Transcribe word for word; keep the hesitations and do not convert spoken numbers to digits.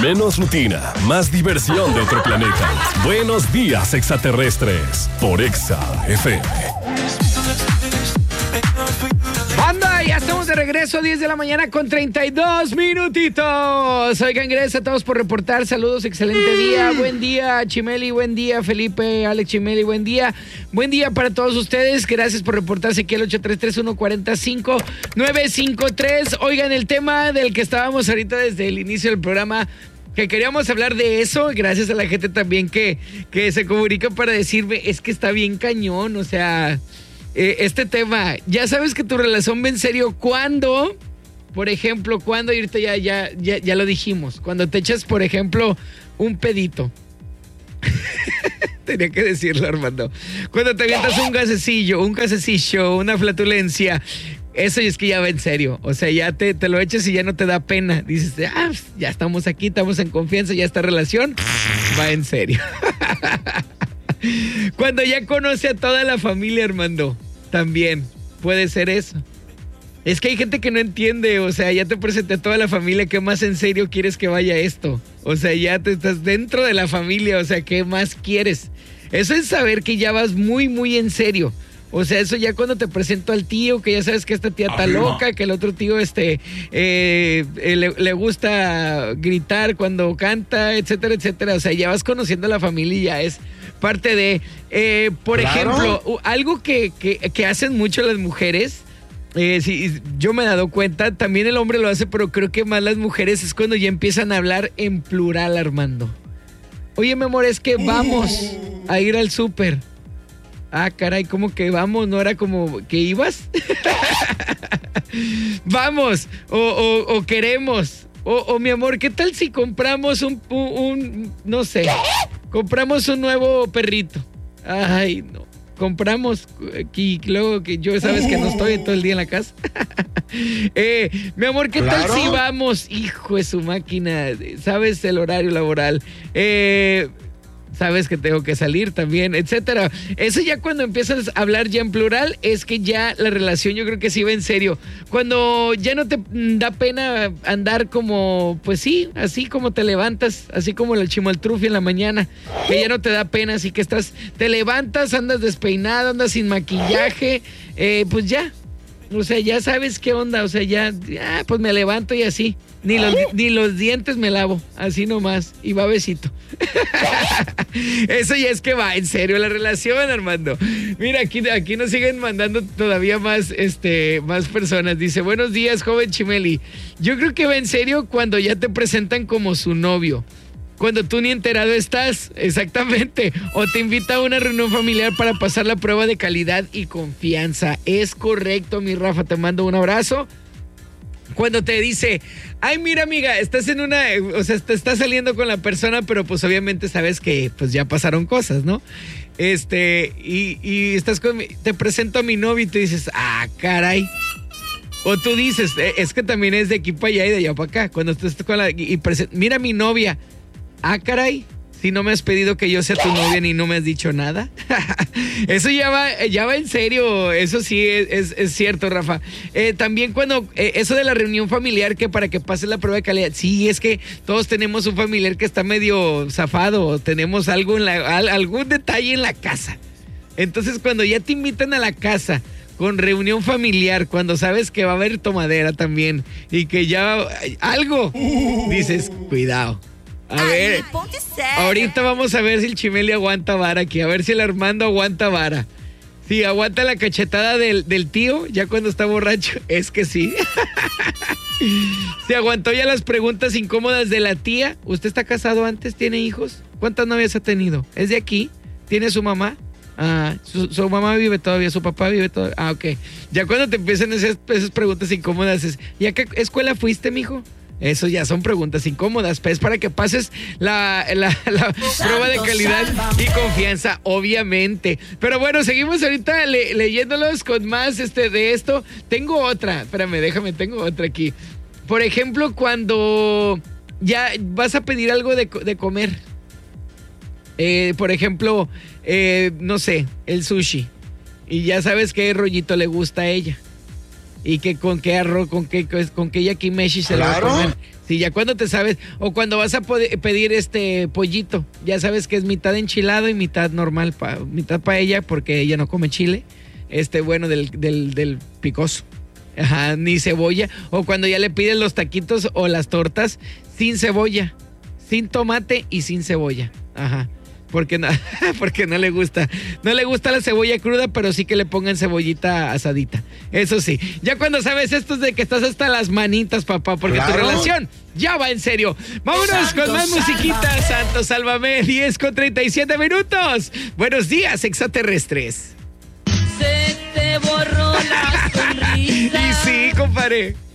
Menos rutina, más diversión de otro planeta. Buenos días, extraterrestres, por Exa F M. ¡Anda! Ya estamos de regreso, diez de la mañana con treinta y dos minutitos. Oigan, gracias a todos por reportar. Saludos, excelente día. Buen día, Chimeli. Buen día, Felipe, Alex Chimeli. Buen día. Buen día para todos ustedes. Gracias por reportarse aquí al ocho tres tres uno cuatro cinco nueve cinco tres. Oigan, el tema del que estábamos ahorita desde el inicio del programa, que queríamos hablar de eso, gracias a la gente también que, que se comunica para decirme, es que está bien cañón, o sea... Eh, este tema, ya sabes que tu relación va en serio cuando, por ejemplo, cuando, y ahorita ya, ya, ya, ya lo dijimos, cuando te echas, por ejemplo, un pedito. Tenía que decirlo, Armando. Cuando te avientas un gasecillo, un gasecillo, una flatulencia, eso es que ya va en serio. O sea, ya te, te lo echas y ya no te da pena. Dices, ah, ya estamos aquí, estamos en confianza, ya esta relación va en serio. Cuando ya conoce a toda la familia, Armando, también puede ser eso. Es que hay gente que no entiende, o sea, ya te presenté a toda la familia, ¿qué más en serio quieres que vaya esto? O sea, ya te estás dentro de la familia, o sea, ¿qué más quieres? Eso es saber que ya vas muy, muy en serio. O sea, eso ya cuando te presento al tío, que ya sabes que esta tía está loca, que el otro tío este eh, eh, le, le gusta gritar cuando canta, etcétera, etcétera. O sea, ya vas conociendo a la familia y ya es parte de... Eh, por claro. ejemplo, algo que, que, que hacen mucho las mujeres, eh, sí, yo me he dado cuenta, también el hombre lo hace, pero creo que más las mujeres es cuando ya empiezan a hablar en plural, Armando. Oye, mi amor, es que vamos a ir al súper. Ah, caray, ¿cómo que vamos? ¿No era como que ibas? Vamos, o, o, o queremos, o, o mi amor, ¿qué tal si compramos un, un, un, no sé, compramos un nuevo perrito? Ay, no, compramos, y luego que yo sabes que no estoy todo el día en la casa. eh, mi amor, ¿qué ¿Claro? tal si vamos? Hijo de su máquina, ¿sabes el horario laboral? Eh... Sabes que tengo que salir también, etcétera. Eso ya cuando empiezas a hablar ya en plural, es que ya la relación yo creo que sí va en serio. Cuando ya no te da pena andar como, pues sí, así como te levantas, así como el chimoltrufi en la mañana, que ya no te da pena, así que estás, te levantas, andas despeinado, andas sin maquillaje, eh, pues ya. O sea, ya sabes qué onda, o sea, ya, ya pues me levanto y así. Ni los, ni los dientes me lavo, así nomás, y va besito. Eso ya es que va en serio la relación, Armando. Mira, aquí, aquí nos siguen mandando todavía más, este, más personas. Dice, buenos días, joven Chimeli. Yo creo que va en serio cuando ya te presentan como su novio. Cuando tú ni enterado estás, exactamente. O te invita a una reunión familiar para pasar la prueba de calidad y confianza. Es correcto, mi Rafa, te mando un abrazo. Cuando te dice, ay, mira, amiga, estás en una, o sea, te estás saliendo con la persona, pero pues obviamente sabes que pues ya pasaron cosas, ¿no? Este, y, y estás con, te presento a mi novio y te dices, ah, caray. O tú dices, es que también es de aquí para allá y de allá para acá. Cuando estás con la, y present, mira mi novia, ah, caray. Si no me has pedido que yo sea tu novia ni no me has dicho nada. Eso ya va, ya va en serio. Eso sí es, es, es cierto, Rafa. Eh, también cuando, eh, eso de la reunión familiar, que para que pases la prueba de calidad. Sí, es que todos tenemos un familiar que está medio zafado. Tenemos algo en la, al, algún detalle en la casa. Entonces, cuando ya te invitan a la casa con reunión familiar, cuando sabes que va a haber tomadera también y que ya algo, dices, cuidado. A ver, ahorita vamos a ver si el Chimeli aguanta vara aquí, a ver si el Armando aguanta vara. Si aguanta la cachetada del, del tío, ya cuando está borracho, es que sí. Si aguantó ya las preguntas incómodas de la tía. ¿Usted está casado antes? ¿Tiene hijos? ¿Cuántas novias ha tenido? ¿Es de aquí? ¿Tiene su mamá? Ah, su, su mamá vive todavía, su papá vive todavía. Ah, ok. Ya cuando te empiezan esas, esas preguntas incómodas es, ¿y a qué escuela fuiste, mijo? Eso ya son preguntas incómodas, pues para que pases la, la, la prueba de calidad y confianza, obviamente. Pero bueno, seguimos ahorita le, leyéndolos con más este de esto. Tengo otra, espérame, déjame, tengo otra aquí. Por ejemplo, cuando ya vas a pedir algo de, de comer. Eh, por ejemplo, eh, no sé, el sushi. Y ya sabes qué rollito le gusta a ella. Y que con qué arroz, con qué, con qué yakimeshi se claro. la va a comer. Sí, ya cuando te sabes, o cuando vas a poder pedir este pollito, ya sabes que es mitad enchilado y mitad normal, pa, mitad paella, porque ella no come chile, este bueno del, del, del picoso. Ajá, ni cebolla. O cuando ya le piden los taquitos o las tortas sin cebolla, sin tomate y sin cebolla. Ajá. Porque no, porque no le gusta. No le gusta la cebolla cruda, pero sí que le pongan cebollita asadita. Eso sí. Ya cuando sabes esto es de que estás hasta las manitas, papá, porque claro, tu relación ya va en serio. Vámonos Santo, con más sálvame. musiquita. Santo, sálvame. diez con treinta y siete minutos. Buenos días, extraterrestres. Se te borró la sonrisa. Y sí, compadre.